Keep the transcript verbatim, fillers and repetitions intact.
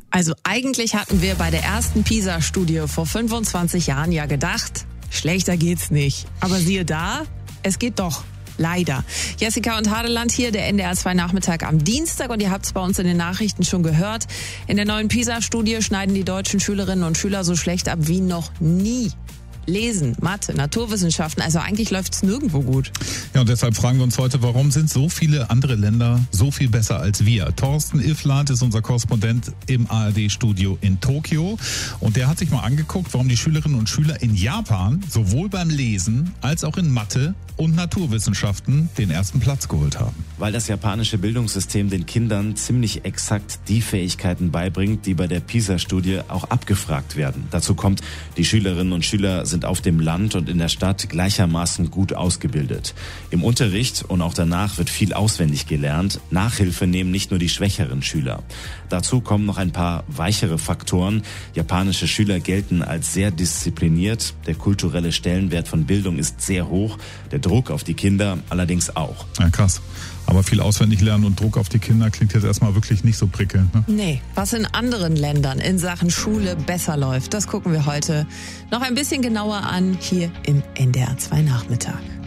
Also eigentlich hatten wir bei der ersten PISA-Studie vor fünfundzwanzig Jahren ja gedacht, schlechter geht's nicht. Aber siehe da, es geht doch. Leider. Jessica und Hadeland hier, der N D R zwei Nachmittag am Dienstag, und ihr habt es bei uns in den Nachrichten schon gehört. In der neuen PISA-Studie schneiden die deutschen Schülerinnen und Schüler so schlecht ab wie noch nie. Lesen, Mathe, Naturwissenschaften, also eigentlich läuft's nirgendwo gut. Ja, und deshalb fragen wir uns heute, warum sind so viele andere Länder so viel besser als wir? Thorsten Iffland ist unser Korrespondent im A R D-Studio in Tokio, und der hat sich mal angeguckt, warum die Schülerinnen und Schüler in Japan sowohl beim Lesen als auch in Mathe und Naturwissenschaften den ersten Platz geholt haben. Weil das japanische Bildungssystem den Kindern ziemlich exakt die Fähigkeiten beibringt, die bei der PISA-Studie auch abgefragt werden. Dazu kommt, die Schülerinnen und Schüler sind auf dem Land und in der Stadt gleichermaßen gut ausgebildet. Im Unterricht und auch danach wird viel auswendig gelernt. Nachhilfe nehmen nicht nur die schwächeren Schüler. Dazu kommen noch ein paar weichere Faktoren. Japanische Schüler gelten als sehr diszipliniert. Der kulturelle Stellenwert von Bildung ist sehr hoch. Der Druck auf die Kinder allerdings auch. Ja, krass. Aber viel auswendig lernen und Druck auf die Kinder klingt jetzt erstmal wirklich nicht so prickelnd, ne? Nee, was in anderen Ländern in Sachen Schule besser läuft, das gucken wir heute noch ein bisschen genauer an hier im N D R zwei Nachmittag.